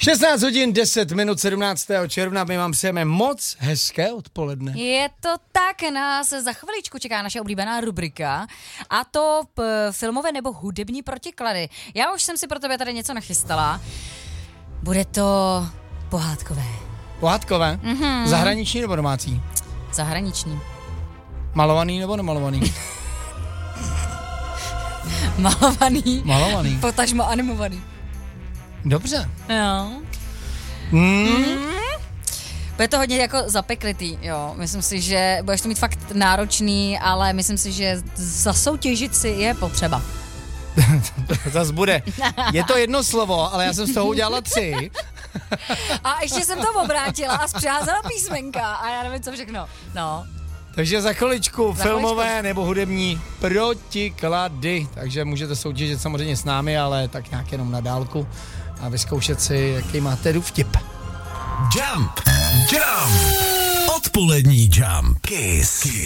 16 hodin 10 minut 17. června, my vám přejeme moc hezké odpoledne. Je to tak, nás za chviličku čeká naše oblíbená rubrika a to filmové nebo hudební protiklady. Já už jsem si pro tebe tady něco nachystala. Bude to pohádkové. Pohádkové? Mm-hmm. Zahraniční nebo domácí? Zahraniční. Malovaný nebo nemalovaný? Malovaný. Malovaný. Potažmo animovaný. Dobře. Jo. Bude to hodně jako zapeklitý, jo. Myslím si, že budeš to mít fakt náročný, ale myslím si, že zasoutěžit si je potřeba. Zas bude. Je to jedno slovo, ale já jsem z toho udělala 3. A ještě jsem to obrátila a zpřeházela písmenka a já nevím, co všechno. No. Takže za chviličku filmové nebo hudební protiklady. Takže můžete soutěžit samozřejmě s námi, ale tak nějak jenom na dálku a vyzkoušet si, jaký máte vtip. Jump. Odpolední Jump. Kiss.